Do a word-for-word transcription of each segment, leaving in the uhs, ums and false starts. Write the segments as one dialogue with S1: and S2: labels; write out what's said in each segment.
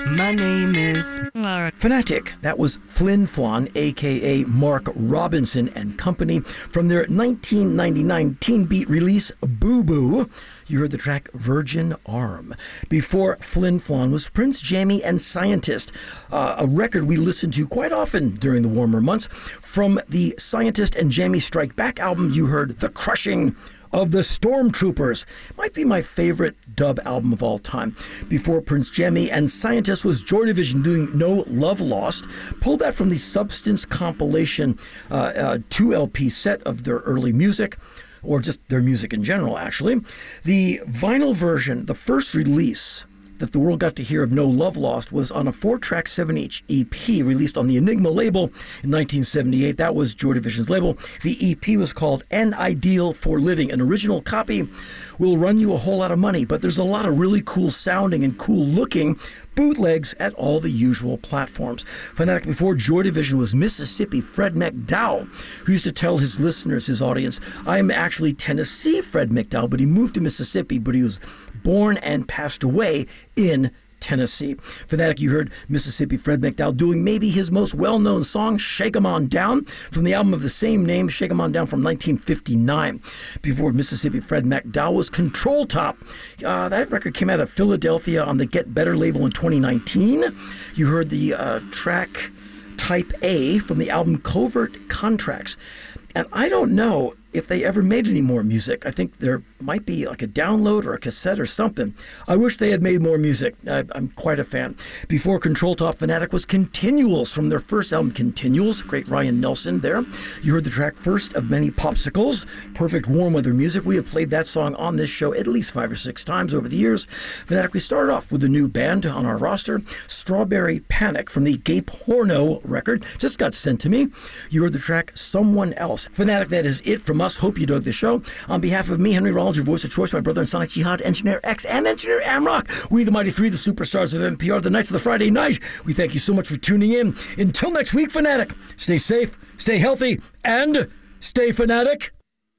S1: My name is
S2: Fanatic. That was Flin Flon, a k a. Mark Robinson and Company, from their nineteen ninety-nine Teen Beat release, Boo Boo. You heard the track Virgin Arm. Before Flin Flon was Prince Jammy and Scientist, uh, a record we listened to quite often during the warmer months. From the Scientist and Jammy Strike Back album, you heard The Crushing of the Stormtroopers. Might be my favorite dub album of all time. Before Prince Jammy and Scientist was Joy Division doing No Love Lost. Pulled that from the Substance compilation uh, uh, two L P set of their early music, or just their music in general, actually. The vinyl version, the first release that the world got to hear of No Love Lost, was on a four-track, seven-inch E P released on the Enigma label in nineteen seventy-eight. That was Joy Division's label. The E P was called An Ideal for Living. An original copy will run you a whole lot of money, but there's a lot of really cool sounding and cool looking bootlegs at all the usual platforms. Fanatic before Joy Division was Mississippi Fred McDowell, who used to tell his listeners, his audience, I'm actually Tennessee Fred McDowell, but he moved to Mississippi, but he was born and passed away in Tennessee. Fanatic, you heard Mississippi Fred McDowell doing maybe his most well-known song, Shake 'Em On Down, from the album of the same name, Shake 'Em On Down, from nineteen fifty-nine. Before Mississippi Fred McDowell was Control Top. Uh, that record came out of Philadelphia on the Get Better label in twenty nineteen. You heard the uh, track Type A from the album Covert Contracts. And I don't know if they ever made any more music. I think there might be like a download or a cassette or something. I wish they had made more music. I, I'm quite a fan. Before Control Top, Fanatic was Continuals from their first album, Continuals. Great Ryan Nelson there. You heard the track First of Many Popsicles. Perfect warm weather music. We have played that song on this show at least five or six times over the years. Fanatic, we started off with a new band on our roster, Strawberry Panic, from the Gay Porno record. Just got sent to me. You heard the track Someone Else. Fanatic, that is it from us. Hope you dug the show. On behalf of me, Henry Rollins, your voice of choice, my brother in Sonic Jihad, Engineer X, and Engineer Amrock, we the Mighty Three, the superstars of N P R, the Knights of the Friday Night, we thank you so much for tuning in. Until next week, Fanatic, stay safe, stay healthy, and stay fanatic.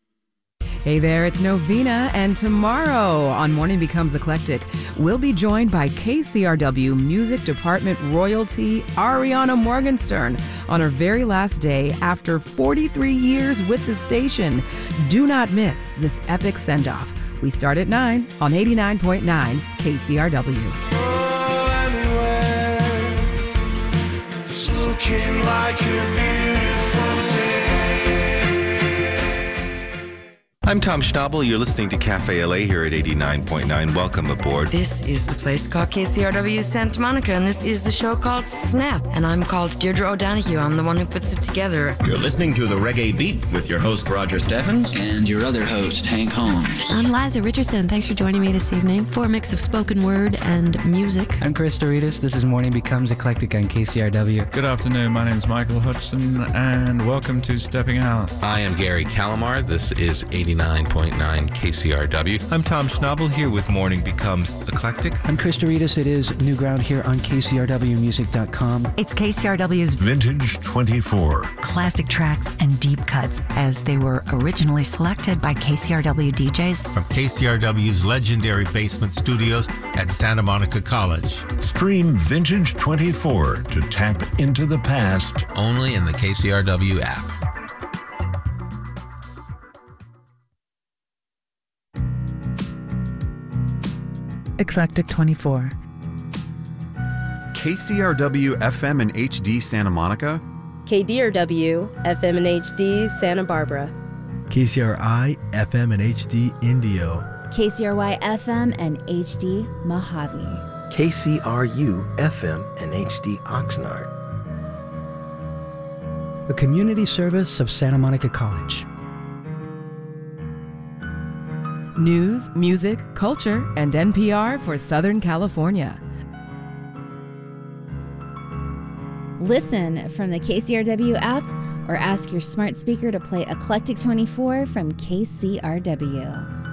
S3: Hey there, it's Novena, and tomorrow on Morning Becomes Eclectic, we'll be joined by K C R W Music Department royalty Ariana Morgenstern on her very last day after forty-three years with the station. Do not miss this epic send-off. We start at nine on eighty-nine point nine K C R W.
S4: Oh, anywhere, it's looking like a beautiful day.
S5: I'm Tom Schnabel. You're listening to Cafe L A here at eighty-nine point nine. Welcome aboard.
S6: This is the place called K C R W Santa Monica, and this is the show called Snap. And I'm called Deirdre O'Donoghue. I'm the one who puts it together.
S7: You're listening to The Reggae Beat with your host, Roger Stephens.
S8: And your other host, Hank Holmes.
S9: I'm Liza Richardson. Thanks for joining me this evening for a mix of spoken word and music.
S10: I'm Chris Doritas. This is Morning Becomes Eclectic on K C R W.
S11: Good afternoon. My name is Michael Hudson, and welcome to Stepping Out.
S12: I am Gary Calamar. This is eighty-nine point nine K C R W.
S13: I'm Tom Schnabel here with Morning Becomes Eclectic.
S14: I'm Chris Doritas. It is New Ground here on K C R W music dot com.
S15: It's K C R W's
S16: Vintage twenty-four.
S15: Classic tracks and deep cuts as they were originally selected by K C R W D Js.
S17: From K C R W's legendary basement studios at Santa Monica College.
S16: Stream Vintage twenty-four to tap into the past.
S12: Only in the K C R W app.
S18: Eclectic twenty-four.
S19: K C R W F M and H D Santa Monica.
S20: K D R W F M and H D Santa Barbara.
S4: K C R I F M and H D Indio.
S3: K C R Y F M and H D Mojave.
S15: K C R U F M and H D Oxnard.
S14: A community service of Santa Monica College.
S3: News, music, culture, and N P R for Southern California.
S8: Listen from the K C R W app or ask your smart speaker to play Eclectic twenty-four from K C R W.